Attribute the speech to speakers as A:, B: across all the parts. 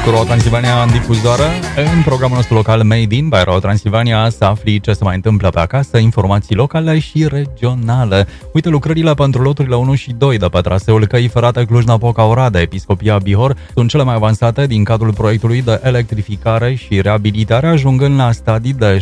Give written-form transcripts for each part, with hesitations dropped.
A: cu Roa Transilvania în difuzoară. În programul nostru local Made in by Roa Transilvania să afli ce se mai întâmplă pe acasă, informații locale și regionale. Uite, lucrările pentru loturile 1 și 2 de pe traseul căii ferate Cluj-Napoca-Oradea, Episcopia Bihor, sunt cele mai avansate din cadrul proiectului de electrificare și reabilitare, ajungând la stadii de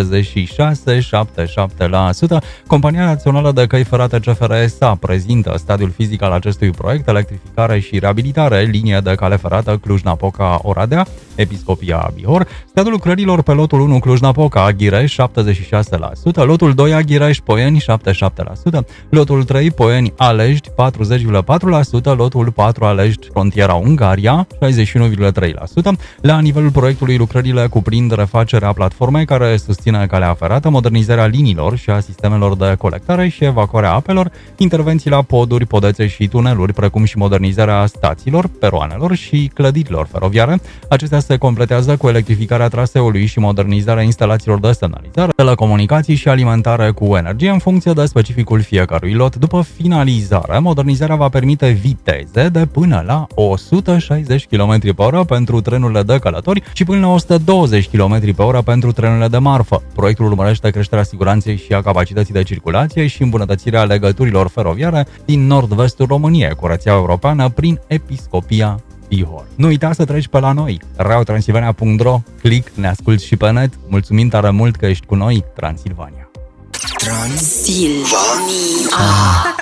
A: 76-77%. Compania Națională de Căi Ferate CFR SA prezintă stadiul fizic al acestui proiect, electrificare și reabilitare, linie de cale ferată Cluj-Napoca-Oradea, Episcopia Bihor. Stadiul lucrărilor pe lotul 1 Cluj-Napoca-Aghireș 76%, lotul 2 Aghireș-Poieni 77%, lotul 3 Poieni-Alești 40,4%, lotul 4 Alești frontiera Ungaria 61,3%. La nivelul proiectului, lucrările cuprind refacerea platformei care susține calea ferată, modernizarea liniilor și a sistemelor de colectare și evacuarea apelor, intervenții la poduri, podețe și tuneluri, precum și modernizarea stațiilor, peroanelor și clădirilor feroviare. Acestea se completează cu electrificarea traseului și modernizarea instalațiilor de semnalizare, telecomunicații și alimentare cu energie în funcție de specificul fiecărui lot. După finalizare, modernizarea va permite viteze de până la 160 km/h pentru trenurile de călători și până la 120 km/h pentru trenurile de marfă. Proiectul urmărește creșterea siguranței și a capacității de circulație și îmbunătățirea legăturilor feroviare din nord-vestul României cu rețeaua europeană prin Episcopia Bihor. Nu uita să treci pe la noi, reautransilvania.ro, click, ne asculti și pe net. Mulțumim tare mult că ești cu noi, Transilvania.
B: Transilvania.